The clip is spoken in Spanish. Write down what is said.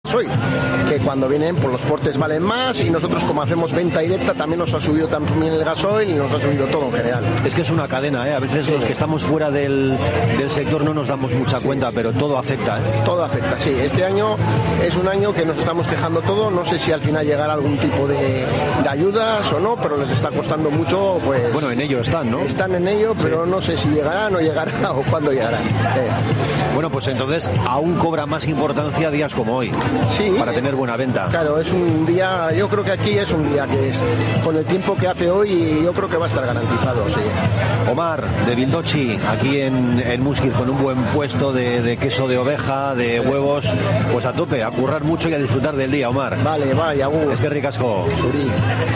hoy, que cuando vienen pues los portes valen más y nosotros como hacemos venta directa también nos ha subido también el gasoil y nos ha subido todo en general. Es que es una cadena, a veces sí. Los que estamos fuera del sector no nos damos mucha cuenta, pero todo afecta. Todo afecta, sí. Este año es un año que nos estamos quejando todo, no sé si al final llegará algún tipo de ayudas o no, pero les está costando mucho, pues... Bueno, en ello están, ¿no? Están en ello, pero sí. No sé si llegará, no llegará o cuándo llegará. Bueno, pues entonces aún cobra más importancia días como hoy. Sí, para tener buena venta. Claro, es un día, yo creo que aquí es un día que es, con el tiempo que hace hoy, yo creo que va a estar garantizado, sí. Omar, de Bildochi, aquí en Muskiz, con un buen puesto de queso de oveja, de huevos, pues a tope, a currar mucho y a disfrutar del día, Omar. Vale, vaya, Es que ricasco. Suri.